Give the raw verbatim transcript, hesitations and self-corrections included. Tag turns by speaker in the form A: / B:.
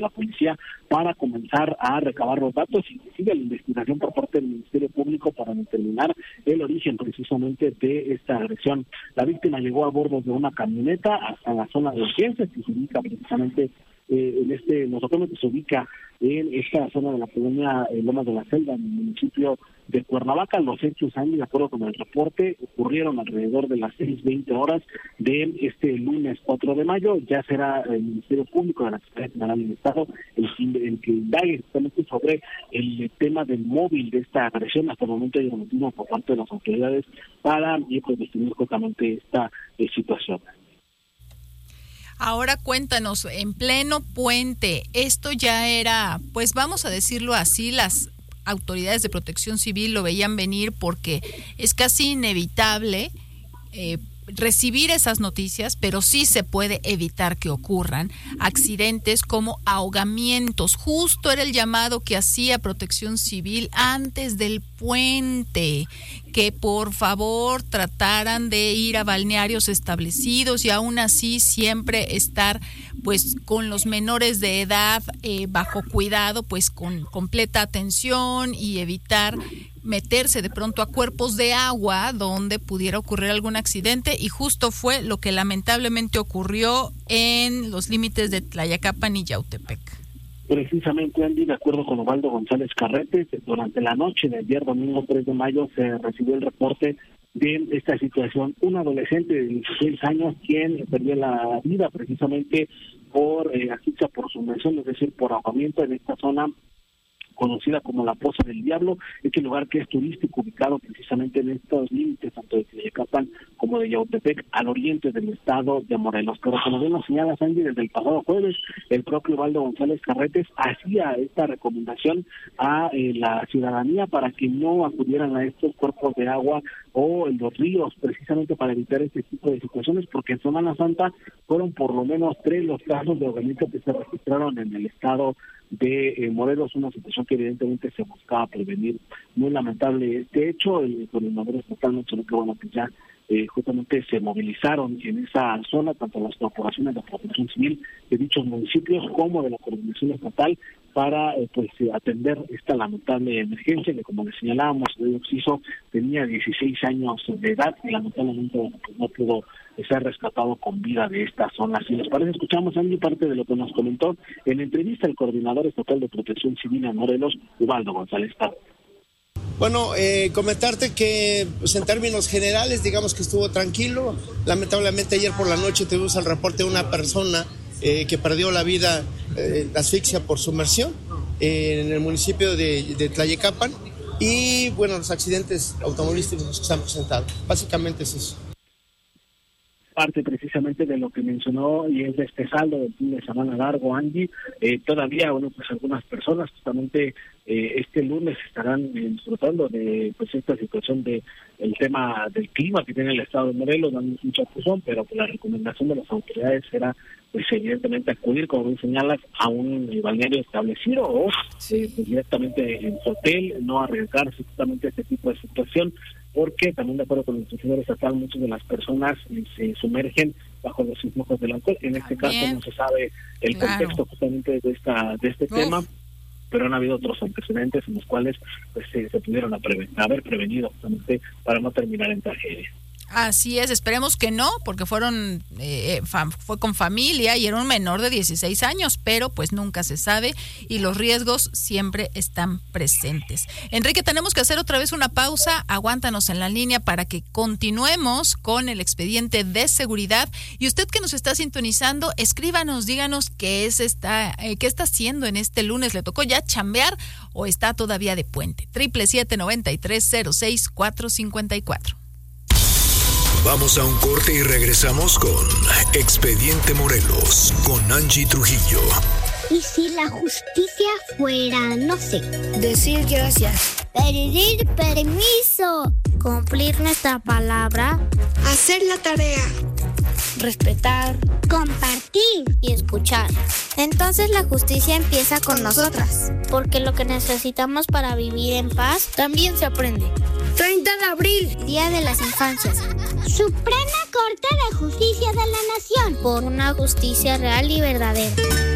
A: la policía para comenzar a recabar los datos y sigue la investigación por parte del Ministerio Público para determinar el origen precisamente de esta agresión. La víctima llegó a bordo de una camioneta hasta la zona de urgencias que se ubica precisamente eh, en este nosotros que se ubica en esta zona de la colonia eh, Lomas de la Selva, en el municipio de Cuernavaca. Los hechos, Andy, de acuerdo con el reporte, ocurrieron alrededor de las seis veinte horas de este lunes cuatro de mayo. Ya será el Ministerio Público de la Fiscalía General del Estado el, el que indague justamente sobre el tema del móvil de esta agresión. Hasta el momento hay un motivo por parte de las autoridades para pues, definir justamente esta eh, situación.
B: Ahora cuéntanos, en pleno puente, esto ya era, pues vamos a decirlo así, las autoridades de protección civil lo veían venir porque es casi inevitable eh, recibir esas noticias, pero sí se puede evitar que ocurran accidentes como ahogamientos. Justo era el llamado que hacía Protección Civil antes del puente, que por favor trataran de ir a balnearios establecidos y aún así siempre estar pues con los menores de edad eh, bajo cuidado, pues con completa atención y evitar meterse de pronto a cuerpos de agua donde pudiera ocurrir algún accidente, y justo fue lo que lamentablemente ocurrió en los límites de Tlayacapan y Yautepec.
A: Precisamente, Andy, de acuerdo con Osvaldo González Carretes, durante la noche de ayer, domingo tres de mayo, se recibió el reporte de esta situación. Un adolescente de dieciséis años quien perdió la vida precisamente por eh, asfixia por sumersión, es decir, por ahogamiento en esta zona conocida como la Poza del Diablo, este lugar que es turístico, ubicado precisamente en estos límites, tanto de Tlayacapan como de Yautepec, al oriente del estado de Morelos. Pero como bien nos señala Sandy, desde el pasado jueves, el propio Osvaldo González Carretes hacía esta recomendación a eh, la ciudadanía para que no acudieran a estos cuerpos de agua o en los ríos, precisamente para evitar este tipo de situaciones, porque en Semana Santa fueron por lo menos tres los casos de ahogamiento que se registraron en el estado de eh, Morelos, una situación que evidentemente se buscaba prevenir. Muy lamentable este hecho. El coordinador estatal mencionó que bueno que ya eh, justamente se movilizaron en esa zona tanto las corporaciones de protección civil de dichos municipios como de la coordinación estatal para eh, pues atender esta lamentable emergencia que, como le señalábamos, el Oxiso tenía dieciséis años de edad y lamentablemente bueno, pues no pudo ser rescatado con vida de esta zona. Si les parece, escuchamos a mí parte de lo que nos comentó en entrevista el coordinador estatal de protección civil en Morelos, Osvaldo González Carretes.
C: Bueno, eh, comentarte que pues, en términos generales, digamos que estuvo tranquilo. Lamentablemente ayer por la noche tuvimos el reporte de una persona eh, que perdió la vida, eh, asfixia por sumersión, eh, en el municipio de, de Tlayacapan. Y bueno, los accidentes automovilísticos que se han presentado. Básicamente es eso.
A: Parte precisamente de lo que mencionó y es de este saldo del fin de semana largo, Angie. Eh, todavía, bueno, pues algunas personas justamente eh, este lunes estarán eh, disfrutando de pues esta situación de el tema del clima que tiene el estado de Morelos, dando mucha atención, pero pues, la recomendación de las autoridades será pues evidentemente acudir, como bien señalas, a un balneario establecido o eh, pues, directamente en su hotel, no arriesgarse justamente a este tipo de situación, porque también de acuerdo con el instituto estatal muchas de las personas eh, se sumergen bajo los influjos del alcohol. En este caso no se sabe el claro. contexto justamente de esta de este Uf. tema, pero han habido otros antecedentes en los cuales pues se, se pudieron preven- haber prevenido justamente para no terminar en tragedia.
B: Así es, esperemos que no, porque fueron eh, fam- fue con familia y era un menor de dieciséis años, pero pues nunca se sabe y los riesgos siempre están presentes. Enrique, tenemos que hacer otra vez una pausa, aguántanos en la línea para que continuemos con el expediente de seguridad. Y usted que nos está sintonizando, escríbanos, díganos qué es esta, eh, qué está haciendo en este lunes, ¿le tocó ya chambear o está todavía de puente? Triple siete noventa y tres cero seis cuatro cincuenta y cuatro.
D: Vamos a un corte y regresamos con Expediente Morelos con Angie Trujillo.
E: ¿Y si la justicia fuera, no sé,
F: decir gracias,
E: pedir permiso,
F: cumplir nuestra palabra,
G: hacer la tarea,
F: respetar,
E: compartir
F: y escuchar? Entonces la justicia empieza con nosotras, porque lo que necesitamos para vivir en paz también se aprende.
G: treinta de abril,
F: Día de las Infancias.
E: Suprema Corte de Justicia de la Nación.
F: Por una justicia real y verdadera.